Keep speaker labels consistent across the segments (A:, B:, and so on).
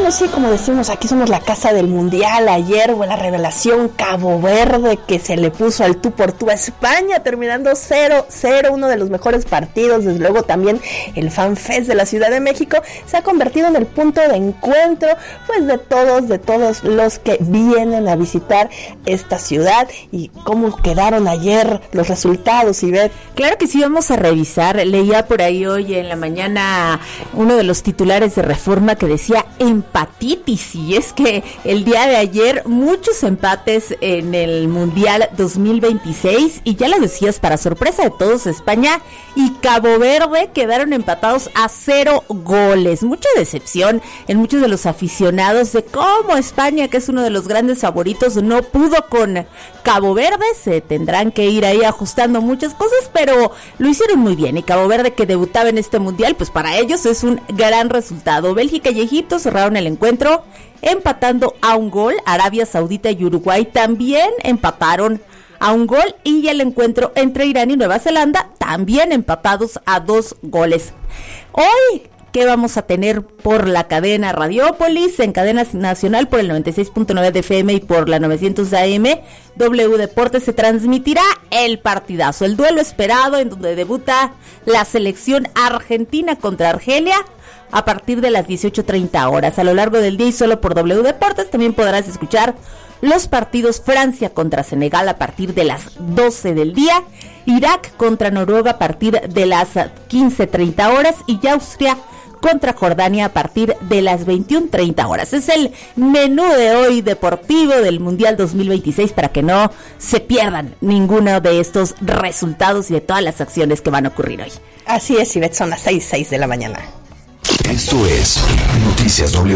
A: bueno, sí, como decimos, aquí somos la casa del mundial. Ayer fue la revelación Cabo Verde, que se le puso al tú por tú a España, terminando 0-0, uno de los mejores partidos. Desde luego también el Fan Fest de la Ciudad de México se ha convertido en el punto de encuentro, pues de todos los que vienen a visitar esta ciudad. Y cómo quedaron ayer los resultados, Ivette.
B: Claro que sí, vamos a revisar. Leía por ahí hoy en la mañana uno de los titulares de Reforma que decía empatitis, y es que el día de ayer muchos empates en el Mundial 2026, y ya lo decías, para sorpresa de todos, España y Cabo Verde quedaron empatados a 0 goles. Mucha decepción en muchos de los aficionados de cómo España, que es uno de los grandes favoritos, no pudo con Cabo Verde. Se tendrán que ir ahí ajustando muchas cosas, pero lo hicieron muy bien, y Cabo Verde, que debutaba en este Mundial, pues para ellos es un gran resultado. Bélgica y Egipto cerraron el encuentro empatando a 1 gol. Arabia Saudita y Uruguay también empataron a 1 gol, y el encuentro entre Irán y Nueva Zelanda también empatados a 2 goles. Hoy, ¿qué vamos a tener por la cadena Radiópolis? En cadena nacional por el 96.9 de FM y por la 900 AM, W Deportes, se transmitirá el partidazo, el duelo esperado en donde debuta la selección argentina contra Argelia a partir de las 18:30 horas. A lo largo del día y solo por W Deportes también podrás escuchar los partidos: Francia contra Senegal a partir de las 12 del día, Irak contra Noruega a partir de las 15:30 horas y Austria contra Jordania a partir de las 21:30 horas. Es el menú de hoy deportivo del Mundial 2026 para que no se pierdan ninguno de estos resultados y de todas las acciones que van a ocurrir hoy.
A: Así es, Ivette, son las 6 de la mañana.
C: Esto es Noticias W.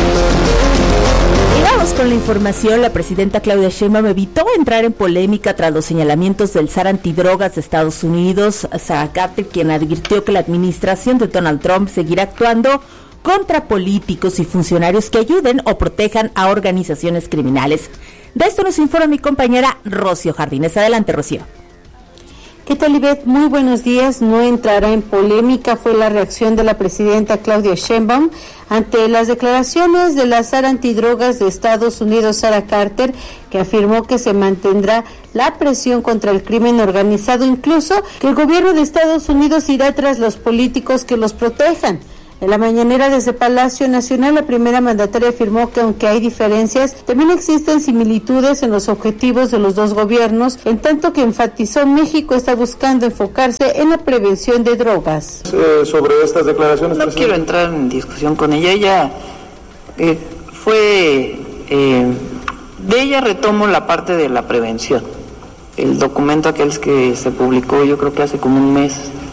B: Y vamos con la información. La presidenta Claudia Sheinbaum evitó entrar en polémica tras los señalamientos del zar antidrogas de Estados Unidos, Sarah Carter, quien advirtió que la administración de Donald Trump seguirá actuando contra políticos y funcionarios que ayuden o protejan a organizaciones criminales. De esto nos informa mi compañera Rocío Jardines. Adelante, Rocío.
D: ¿Qué tal, Ivette? Muy buenos días. No entrará en polémica, fue la reacción de la presidenta Claudia Sheinbaum ante las declaraciones de la zar antidrogas de Estados Unidos, Sarah Carter, que afirmó que se mantendrá la presión contra el crimen organizado, incluso que el gobierno de Estados Unidos irá tras los políticos que los protejan. En la mañanera desde Palacio Nacional, la primera mandataria afirmó que aunque hay diferencias, también existen similitudes en los objetivos de los dos gobiernos, en tanto que enfatizó México está buscando enfocarse en la prevención de drogas.
E: Sobre estas declaraciones,
F: no quiero entrar en discusión con ella. Ella de ella retomo la parte de la prevención. El documento aquel que se publicó, yo creo que hace como un mes,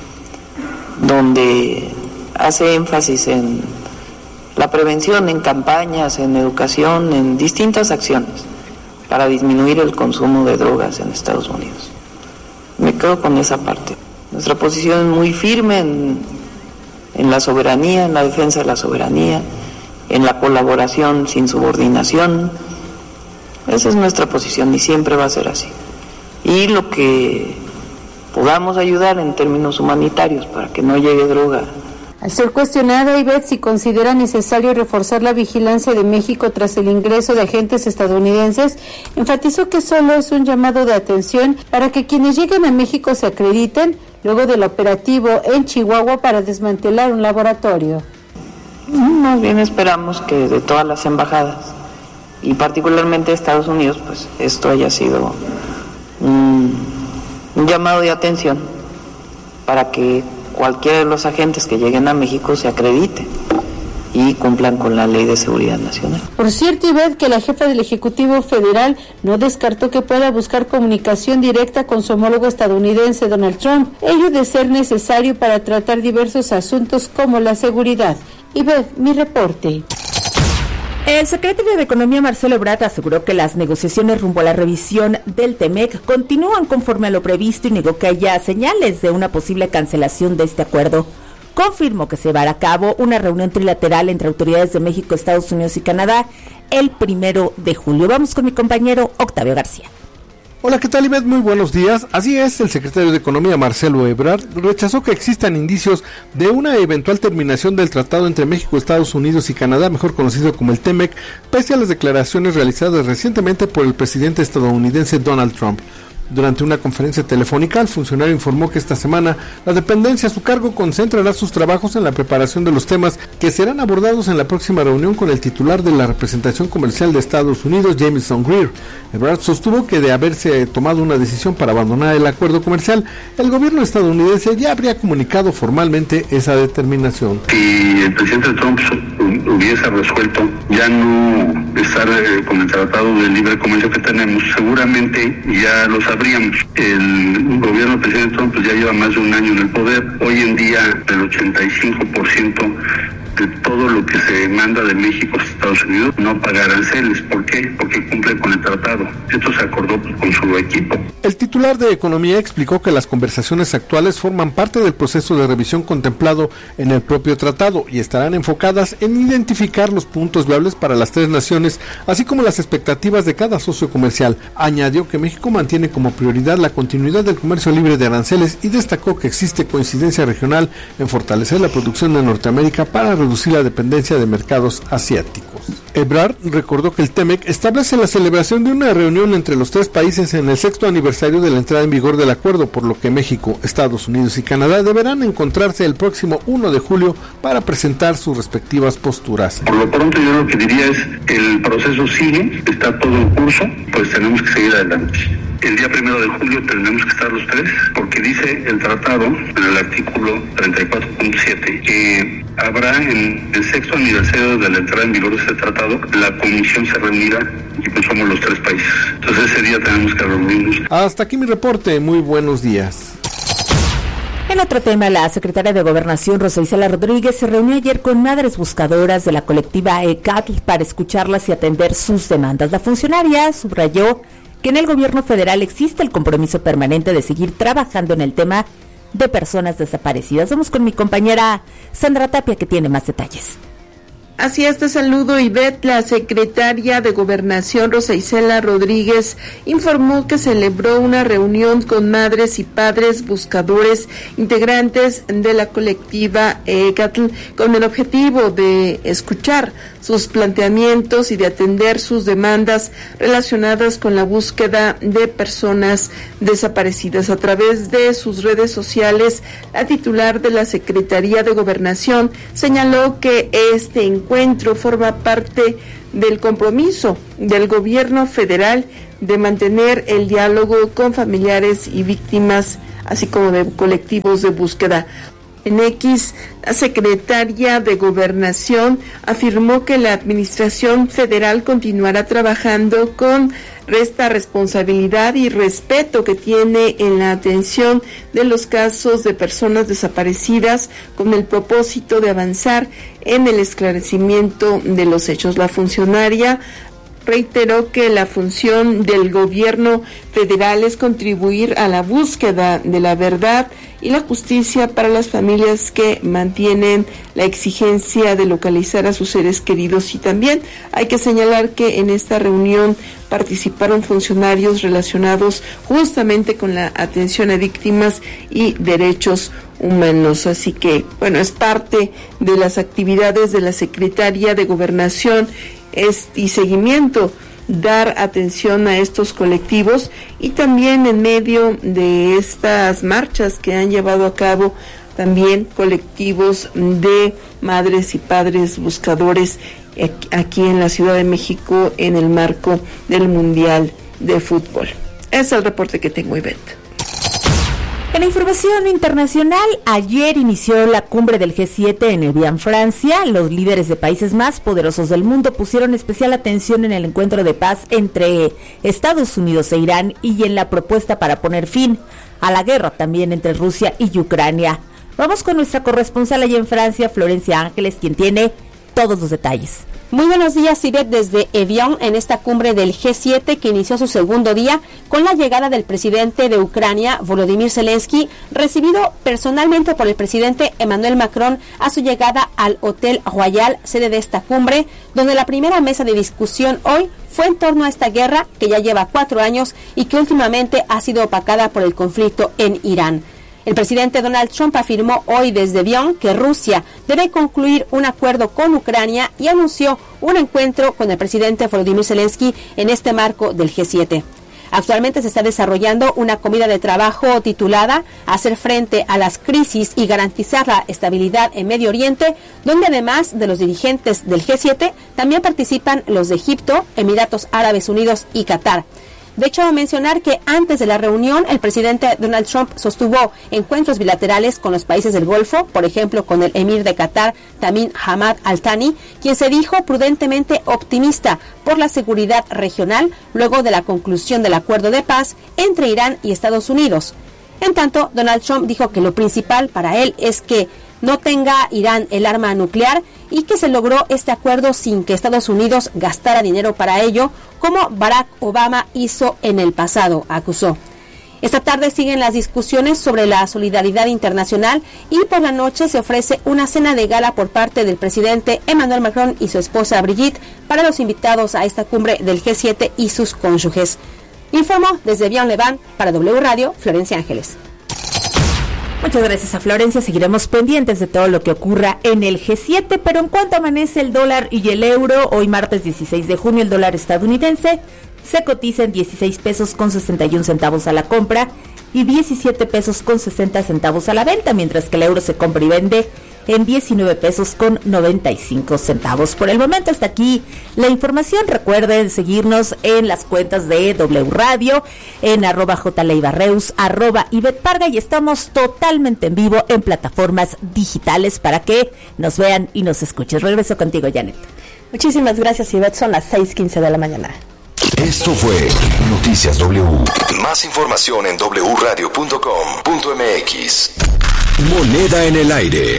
F: donde hace énfasis en la prevención, en campañas, en educación, en distintas acciones para disminuir el consumo de drogas en Estados Unidos. Me quedo con esa parte. Nuestra posición es muy firme en la soberanía, en la defensa de la soberanía, en la colaboración sin subordinación. Esa es nuestra posición y siempre va a ser así. Y lo que podamos ayudar en términos humanitarios para que no llegue droga.
D: Al ser cuestionada, Ivette, si considera necesario reforzar la vigilancia de México tras el ingreso de agentes estadounidenses, enfatizó que solo es un llamado de atención para que quienes lleguen a México se acrediten luego del operativo en Chihuahua para desmantelar un laboratorio.
F: Más bien esperamos que de todas las embajadas, y particularmente de Estados Unidos, pues esto haya sido un llamado de atención para que cualquiera de los agentes que lleguen a México se acredite y cumplan con la Ley de Seguridad Nacional.
D: Por cierto, Ivette, que la jefa del Ejecutivo Federal no descartó que pueda buscar comunicación directa con su homólogo estadounidense Donald Trump, ello de ser necesario para tratar diversos asuntos como la seguridad. Ivette, mi reporte.
B: El secretario de Economía, Marcelo Ebrard, aseguró que las negociaciones rumbo a la revisión del TEMEC continúan conforme a lo previsto y negó que haya señales de una posible cancelación de este acuerdo. Confirmó que se llevará a cabo una reunión trilateral entre autoridades de México, Estados Unidos y Canadá el 1 de julio. Vamos con mi compañero Octavio García.
G: Hola, ¿qué tal, Ivette? Muy buenos días. Así es, el secretario de Economía, Marcelo Ebrard, rechazó que existan indicios de una eventual terminación del tratado entre México, Estados Unidos y Canadá, mejor conocido como el TEMEC, pese a las declaraciones realizadas recientemente por el presidente estadounidense Donald Trump. Durante una conferencia telefónica, el funcionario informó que esta semana la dependencia a su cargo concentrará sus trabajos en la preparación de los temas que serán abordados en la próxima reunión con el titular de la representación comercial de Estados Unidos, Jamieson Greer. Ebrard sostuvo que de haberse tomado una decisión para abandonar el acuerdo comercial, el gobierno estadounidense ya habría comunicado formalmente esa determinación.
H: Si el presidente Trump hubiese resuelto ya no estar con el tratado de libre comercio que tenemos, seguramente ya lo sabríamos. El gobierno del presidente Trump ya lleva más de un año en el poder. Hoy en día el 85% de todo lo que se manda de México a Estados Unidos no paga aranceles. ¿Por qué? Porque cumple con el tratado. Esto se acordó con su equipo.
G: El titular de Economía explicó que las conversaciones actuales forman parte del proceso de revisión contemplado en el propio tratado y estarán enfocadas en identificar los puntos viables para las tres naciones, así como las expectativas de cada socio comercial. Añadió que México mantiene como prioridad la continuidad del comercio libre de aranceles y destacó que existe coincidencia regional en fortalecer la producción de Norteamérica para reducir la dependencia de mercados asiáticos. Ebrard recordó que el TEMEC establece la celebración de una reunión entre los tres países en el 6º aniversario de la entrada en vigor del acuerdo, por lo que México, Estados Unidos y Canadá deberán encontrarse el próximo 1 de julio para presentar sus respectivas posturas.
H: Por lo pronto yo lo que diría es, el proceso sigue, está todo en curso, pues tenemos que seguir adelante. El día 1 de julio tendremos que estar los tres, porque dice el tratado, en el artículo 34.7, que habrá en el 6º aniversario de la entrada en vigor de este tratado, la comisión se reunirá y pues somos los tres países. Entonces ese día tenemos que reunirnos.
G: Hasta aquí mi reporte, muy buenos días.
B: En otro tema, la secretaria de Gobernación, Rosa Isela Rodríguez, se reunió ayer con madres buscadoras de la colectiva ECATL para escucharlas y atender sus demandas. La funcionaria subrayó que en el gobierno federal existe el compromiso permanente de seguir trabajando en el tema de personas desaparecidas. Vamos con mi compañera Sandra Tapia, que tiene más detalles.
A: Así es, te saludo, Ivette. La secretaria de Gobernación, Rosa Isela Rodríguez, informó que celebró una reunión con madres y padres buscadores integrantes de la colectiva ECATL con el objetivo de escuchar sus planteamientos y de atender sus demandas relacionadas con la búsqueda de personas desaparecidas. A través de sus redes sociales, la titular de la Secretaría de Gobernación señaló que este encuentro forma parte del compromiso del gobierno federal de mantener el diálogo con familiares y víctimas, así como de colectivos de búsqueda. En X, la secretaria de Gobernación afirmó que la Administración Federal continuará trabajando con esta responsabilidad y respeto que tiene en la atención de los casos de personas desaparecidas con el propósito de avanzar en el esclarecimiento de los hechos. La funcionaria reiteró que la función del gobierno federal es contribuir a la búsqueda de la verdad y la justicia para las familias que mantienen la exigencia de localizar a sus seres queridos. Y también hay que señalar que en esta reunión participaron funcionarios relacionados justamente con la atención a víctimas y derechos humanos. Así que, bueno, es parte de las actividades de la Secretaría de Gobernación y seguimiento, dar atención a estos colectivos, y también en medio de estas marchas que han llevado a cabo también colectivos de madres y padres buscadores aquí en la Ciudad de México en el marco del Mundial de Fútbol. Es el reporte que tengo, Ivette.
B: En la información internacional, ayer inició la cumbre del G7 en Evian, Francia. Los líderes de países más poderosos del mundo pusieron especial atención en el encuentro de paz entre Estados Unidos e Irán y en la propuesta para poner fin a la guerra también entre Rusia y Ucrania. Vamos con nuestra corresponsal allá en Francia, Florencia Ángeles, quien tiene todos los detalles.
I: Muy buenos días, Ivette, desde Evian, en esta cumbre del G7 que inició su segundo día con la llegada del presidente de Ucrania, Volodymyr Zelensky, recibido personalmente por el presidente Emmanuel Macron a su llegada al Hotel Royal, sede de esta cumbre, donde la primera mesa de discusión hoy fue en torno a esta guerra que ya lleva 4 años y que últimamente ha sido opacada por el conflicto en Irán. El presidente Donald Trump afirmó hoy desde Bonn que Rusia debe concluir un acuerdo con Ucrania y anunció un encuentro con el presidente Volodymyr Zelensky en este marco del G7. Actualmente se está desarrollando una comida de trabajo titulada Hacer frente a las crisis y garantizar la estabilidad en Medio Oriente, donde además de los dirigentes del G7, también participan los de Egipto, Emiratos Árabes Unidos y Qatar. De hecho, mencionar que antes de la reunión, el presidente Donald Trump sostuvo encuentros bilaterales con los países del Golfo, por ejemplo, con el emir de Qatar, Tamim Hamad Al Thani, quien se dijo prudentemente optimista por la seguridad regional luego de la conclusión del acuerdo de paz entre Irán y Estados Unidos. En tanto, Donald Trump dijo que lo principal para él es que no tenga Irán el arma nuclear y que se logró este acuerdo sin que Estados Unidos gastara dinero para ello, como Barack Obama hizo en el pasado, acusó. Esta tarde siguen las discusiones sobre la solidaridad internacional y por la noche se ofrece una cena de gala por parte del presidente Emmanuel Macron y su esposa Brigitte para los invitados a esta cumbre del G7 y sus cónyuges. Informó desde Bonn para W Radio, Florencia Ángeles.
B: Muchas gracias a Florencia, seguiremos pendientes de todo lo que ocurra en el G7, pero en cuanto amanece el dólar y el euro, hoy martes 16 de junio el dólar estadounidense se cotiza en 16 pesos con 61 centavos a la compra y 17 pesos con 60 centavos a la venta, mientras que el euro se compra y vende en 19 pesos con 95 centavos. Por el momento hasta aquí la información. Recuerden seguirnos en las cuentas de W Radio, en @jleibarreus, @Ivette y estamos totalmente en vivo en plataformas digitales para que nos vean y nos escuchen. Regreso contigo, Janet.
A: Muchísimas gracias, Ivette. Son las 6:15 de la mañana.
C: Esto fue Noticias W. Más información en wradio.com.mx. Moneda en el aire.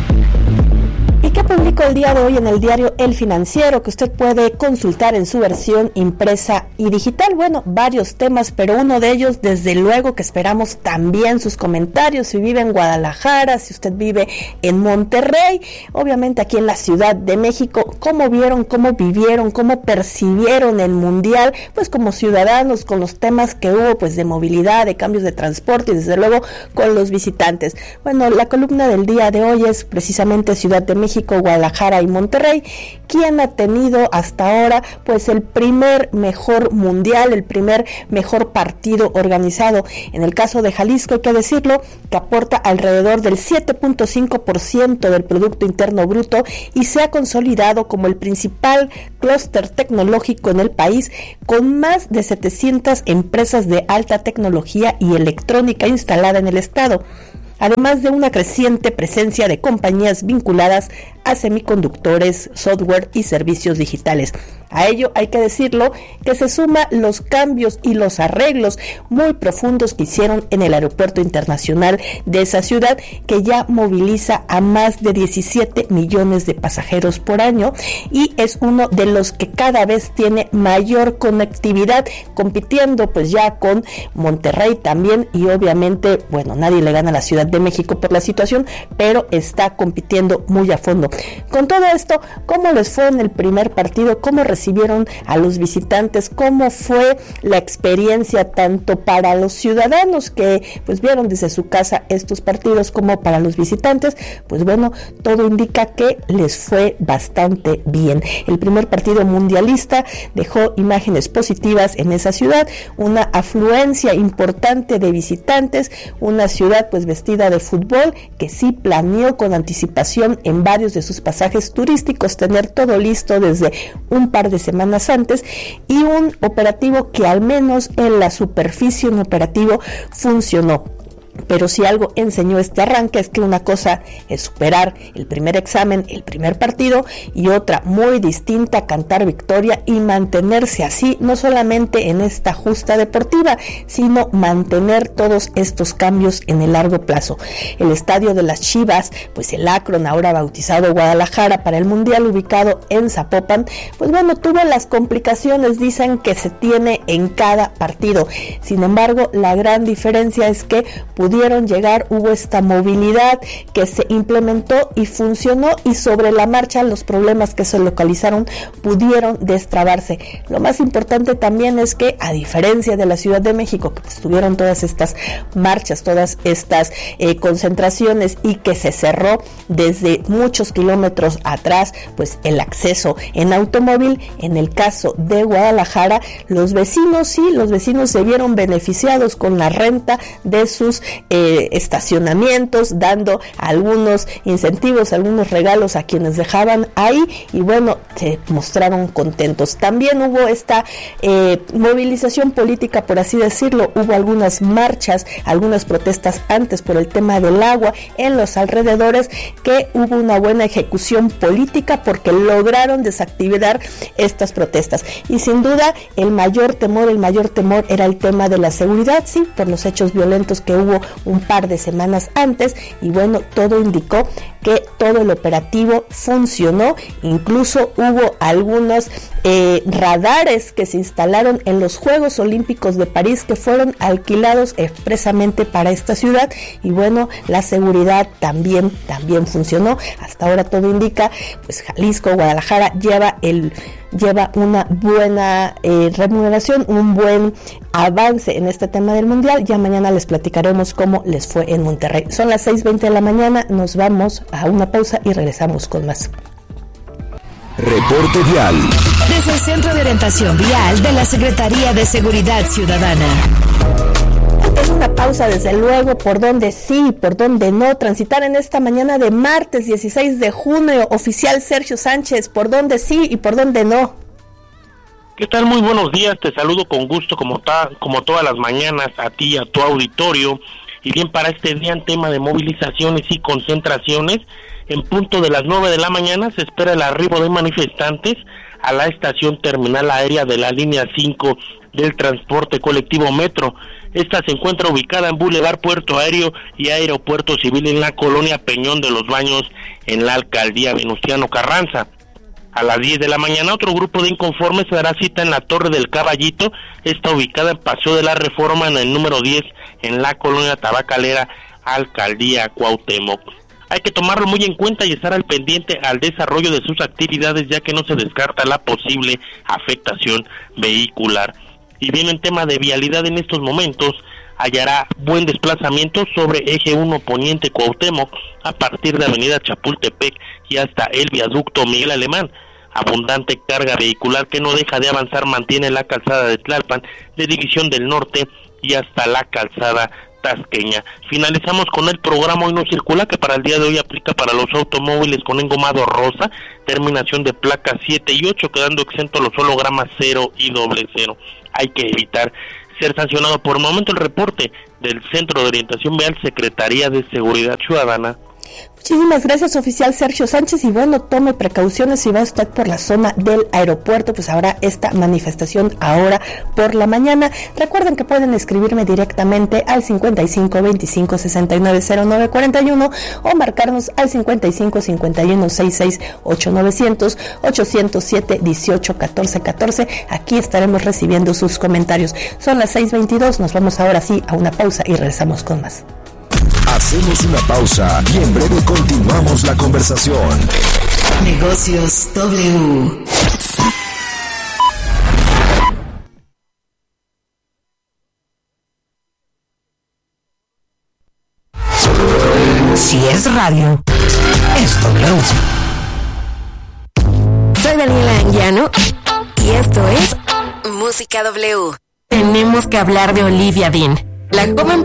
A: ¿Y qué publicó el día de hoy en el diario El Financiero, que usted puede consultar en su versión impresa y digital? Bueno, varios temas, pero uno de ellos, desde luego que esperamos también sus comentarios. Si vive en Guadalajara, si usted vive en Monterrey, obviamente aquí en la Ciudad de México, ¿cómo vieron, cómo vivieron, cómo percibieron el Mundial? Pues como ciudadanos, con los temas que hubo, pues de movilidad, de cambios de transporte y desde luego con los visitantes. Bueno, la columna del día de hoy es precisamente Ciudad de México, Guadalajara y Monterrey. ¿Quién ha tenido hasta ahora pues el primer mejor mundial, el primer mejor partido organizado? En el caso de Jalisco, hay que decirlo, que aporta alrededor del 7.5% del Producto Interno Bruto y se ha consolidado como el principal clúster tecnológico en el país, con más de 700 empresas de alta tecnología y electrónica instalada en el estado, además de una creciente presencia de compañías vinculadas a semiconductores, software y servicios digitales. A ello hay que decirlo que se suma los cambios y los arreglos muy profundos que hicieron en el aeropuerto internacional de esa ciudad, que ya moviliza a más de 17 millones de pasajeros por año y es uno de los que cada vez tiene mayor conectividad, compitiendo pues ya con Monterrey también, y obviamente, bueno, nadie le gana a la Ciudad de México por la situación, pero está compitiendo muy a fondo. Con todo esto, ¿cómo les fue en el primer partido? ¿Cómo recibieron a los visitantes? ¿Cómo fue la experiencia tanto para los ciudadanos que pues vieron desde su casa estos partidos como para los visitantes? Pues bueno, todo indica que les fue bastante bien. El primer partido mundialista dejó imágenes positivas en esa ciudad, una afluencia importante de visitantes, una ciudad pues vestida de fútbol, que sí planeó con anticipación en varios de sus pasajes turísticos tener todo listo desde un par de semanas antes, y un operativo que al menos en la superficie un operativo funcionó. Pero si algo enseñó este arranque es que una cosa es superar el primer examen, el primer partido, y otra muy distinta, cantar victoria y mantenerse así, no solamente en esta justa deportiva, sino mantener todos estos cambios en el largo plazo. El estadio de las Chivas, pues el Akron, ahora bautizado Guadalajara, para el Mundial, ubicado en Zapopan, pues bueno, tuvo las complicaciones, dicen, que se tiene en cada partido. Sin embargo, la gran diferencia es que pudieron llegar, hubo esta movilidad que se implementó y funcionó, y sobre la marcha los problemas que se localizaron pudieron destrabarse. Lo más importante también es que, a diferencia de la Ciudad de México, que pues tuvieron todas estas marchas, todas estas concentraciones, y que se cerró desde muchos kilómetros atrás pues el acceso en automóvil, en el caso de Guadalajara, los vecinos se vieron beneficiados con la renta de sus estacionamientos, dando algunos incentivos, algunos regalos a quienes dejaban ahí, y bueno, se mostraron contentos. También hubo esta movilización política, por así decirlo. Hubo algunas marchas, algunas protestas antes por el tema del agua en los alrededores, que hubo una buena ejecución política porque lograron desactivar estas protestas. Y sin duda el mayor temor era el tema de la seguridad, sí, por los hechos violentos que hubo un par de semanas antes, y bueno, todo indicó que todo el operativo funcionó. Incluso hubo algunos radares que se instalaron en los Juegos Olímpicos de París, que fueron alquilados expresamente para esta ciudad, y bueno, la seguridad también funcionó. Hasta ahora todo indica, pues Jalisco, Guadalajara lleva una buena remuneración, un buen avance en este tema del Mundial. Ya mañana les platicaremos cómo les fue en Monterrey. Son las 6:20 de la mañana, nos vamos a una pausa y regresamos con más.
C: Reporte vial.
J: Desde el Centro de Orientación Vial de la Secretaría de Seguridad Ciudadana.
A: En una pausa, desde luego, por donde sí y por donde no transitar en esta mañana de martes 16 de junio. Oficial Sergio Sánchez, por donde sí y por donde no.
K: ¿Qué tal? Muy buenos días, te saludo con gusto como todas las mañanas a ti y a tu auditorio. Y bien, para este día en tema de movilizaciones y concentraciones, en punto de las 9 de la mañana se espera el arribo de manifestantes a la estación terminal aérea de la línea 5 del transporte colectivo Metro. Esta se encuentra ubicada en Boulevard Puerto Aéreo y Aeropuerto Civil en la colonia Peñón de los Baños, en la alcaldía Venustiano Carranza. A las 10 de la mañana otro grupo de inconformes se dará cita en la Torre del Caballito, está ubicada en Paseo de la Reforma en el número 10 en la colonia Tabacalera, alcaldía Cuauhtémoc. Hay que tomarlo muy en cuenta y estar al pendiente al desarrollo de sus actividades, ya que no se descarta la posible afectación vehicular. Y bien, en tema de vialidad en estos momentos, hallará buen desplazamiento sobre eje 1 Poniente Cuauhtémoc a partir de avenida Chapultepec y hasta el viaducto Miguel Alemán. Abundante carga vehicular que no deja de avanzar mantiene la calzada de Tlalpan, de División del Norte y hasta la calzada tasqueña. Finalizamos con el programa Hoy No Circula, que para el día de hoy aplica para los automóviles con engomado rosa, terminación de placas 7 y 8, quedando exento los hologramas 0 y 00. Hay que evitar ser sancionado. Por el momento el reporte del Centro de Orientación Vial, Secretaría de Seguridad Ciudadana.
A: Muchísimas gracias, oficial Sergio Sánchez, y bueno, tome precauciones si va usted por la zona del aeropuerto, pues habrá esta manifestación ahora por la mañana. Recuerden que pueden escribirme directamente al 55 25 69 09 41 o marcarnos al 55 51 66 8900 807 18 14 14. Aquí estaremos recibiendo sus comentarios. Son las 6:22, nos vamos ahora sí a una pausa y regresamos con más.
C: Hacemos una pausa y en breve continuamos la conversación.
J: Negocios W. Si es radio, es W. Soy Daniela Anguiano y esto es Música W. Tenemos que hablar de Olivia Dean, la joven